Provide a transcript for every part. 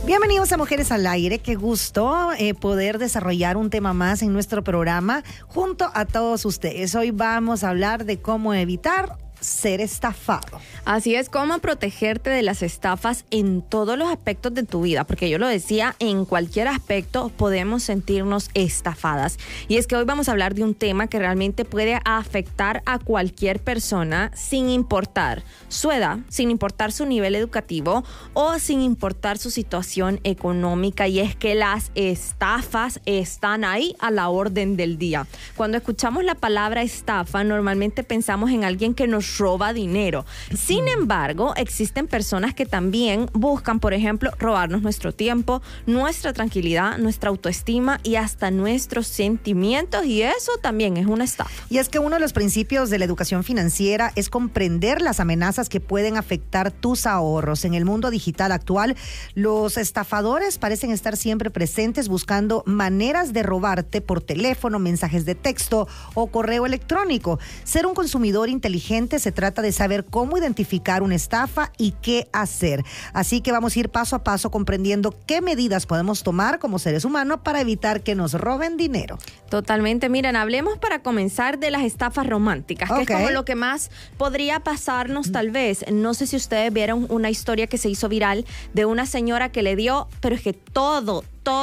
Bienvenidos a Mujeres al Aire. Qué gusto poder desarrollar un tema más en nuestro programa junto a todos ustedes. Hoy vamos a hablar de cómo evitar ser estafado. Así es, cómo protegerte de las estafas en todos los aspectos de tu vida, porque yo lo decía, en cualquier aspecto podemos sentirnos estafadas. Y es que hoy vamos a hablar de un tema que realmente puede afectar a cualquier persona sin importar su edad, sin importar su nivel educativo o sin importar su situación económica, y es que las estafas están ahí a la orden del día. Cuando escuchamos la palabra estafa, normalmente pensamos en alguien que nos roba dinero. Sin embargo, existen personas que también buscan, por ejemplo, robarnos nuestro tiempo, nuestra tranquilidad, nuestra autoestima y hasta nuestros sentimientos, y eso también es una estafa. Y es que uno de los principios de la educación financiera es comprender las amenazas que pueden afectar tus ahorros. En el mundo digital actual, los estafadores parecen estar siempre presentes buscando maneras de robarte por teléfono, mensajes de texto o correo electrónico. Ser un consumidor inteligente se trata de saber cómo identificar una estafa y qué hacer. Así que vamos a ir paso a paso comprendiendo qué medidas podemos tomar como seres humanos para evitar que nos roben dinero. Totalmente. Miren, hablemos para comenzar de las estafas románticas, que es como lo que más podría pasarnos tal vez. No sé si ustedes vieron una historia que se hizo viral de una señora que le dio, pero es que todo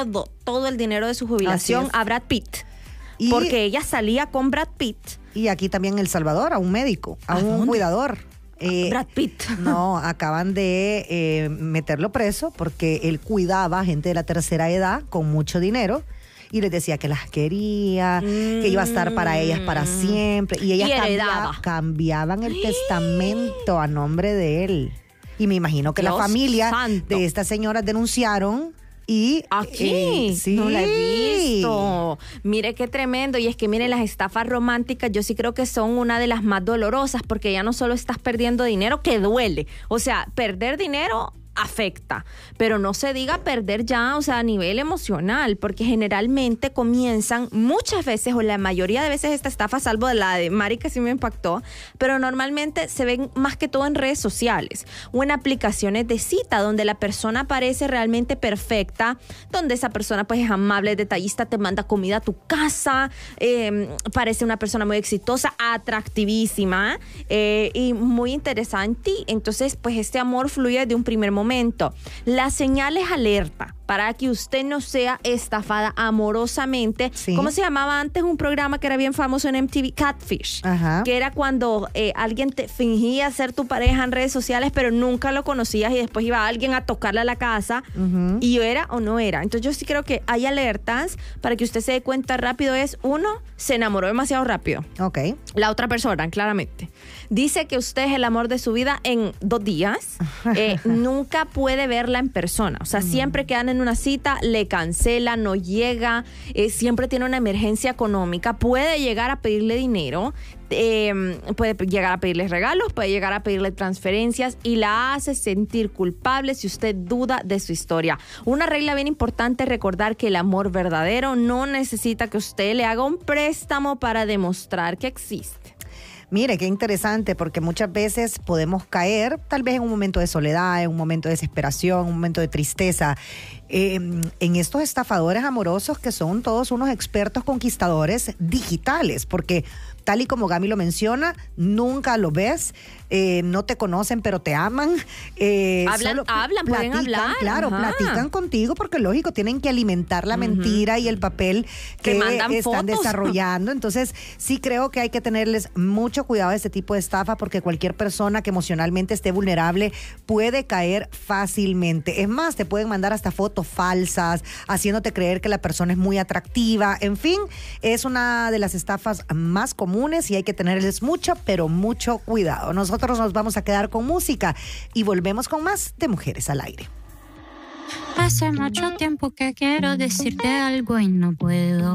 el dinero de su jubilación a Brad Pitt. Porque ella salía con Brad Pitt. Y aquí también en El Salvador, a un médico, a un cuidador. Brad Pitt. No, acaban de meterlo preso porque él cuidaba a gente de la tercera edad con mucho dinero y les decía que las quería, que iba a estar para ellas para siempre. Y ellas cambiaban el testamento a nombre de él. Y me imagino que Dios la familia santo. de estas señoras denunciaron. Y aquí sí. No la he visto. Mire qué tremendo. Y es que miren, las estafas románticas yo sí creo que son una de las más dolorosas, porque ya no solo estás perdiendo dinero, que duele. O sea, perder dinero afecta, pero no se diga perder ya, o sea, a nivel emocional, porque generalmente comienzan muchas veces, o la mayoría de veces, esta estafa, salvo de la de Mari que sí me impactó, pero normalmente se ven más que todo en redes sociales o en aplicaciones de cita, donde la persona parece realmente perfecta, donde esa persona pues es amable, detallista, te manda comida a tu casa, parece una persona muy exitosa, atractivísima y muy interesante. Entonces pues este amor fluye de un primer momento. Las señales alerta para que usted no sea estafada amorosamente. Sí. ¿Cómo se llamaba antes un programa que era bien famoso en MTV? Catfish. Ajá. Que era cuando alguien te fingía ser tu pareja en redes sociales, pero nunca lo conocías y después iba alguien a tocarle a la casa y era o no era. Entonces yo sí creo que hay alertas para que usted se dé cuenta rápido. Uno, se enamoró demasiado rápido. Okay. La otra persona, claramente, dice que usted es el amor de su vida en 2 días. Nunca puede verla en persona. O sea, siempre quedan en una cita, le cancela, no llega, siempre tiene una emergencia económica, puede llegar a pedirle dinero, puede llegar a pedirle regalos, puede llegar a pedirle transferencias y la hace sentir culpable si usted duda de su historia. Una regla bien importante es recordar que el amor verdadero no necesita que usted le haga un préstamo para demostrar que existe. Mire, qué interesante, porque muchas veces podemos caer tal vez en un momento de soledad, en un momento de desesperación, en un momento de tristeza, en estos estafadores amorosos que son todos unos expertos conquistadores digitales, porque tal y como Gaby lo menciona, nunca lo ves, no te conocen pero te aman. Pueden hablar. Claro, platican contigo porque lógico, tienen que alimentar la mentira y el papel que están fotos. Desarrollando. Entonces sí creo que hay que tenerles mucho cuidado de este tipo de estafa, porque cualquier persona que emocionalmente esté vulnerable puede caer fácilmente. Es más, te pueden mandar hasta fotos falsas, haciéndote creer que la persona es muy atractiva. En fin, es una de las estafas más comunes y hay que tenerles mucho, pero mucho cuidado. Nosotros nos vamos a quedar con música y volvemos con más de Mujeres al Aire. Hace mucho tiempo que quiero decirte algo y no puedo.